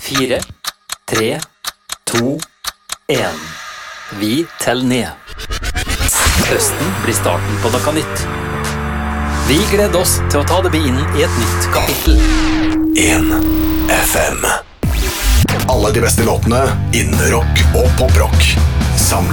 4, 3, 2, 1. Vi teller ned. Høsten blir starten på noe nytt. Vi gleder oss til å ta det inn i et nytt kapittel. 1 FM. Alle de beste låtene innen rock og poprock.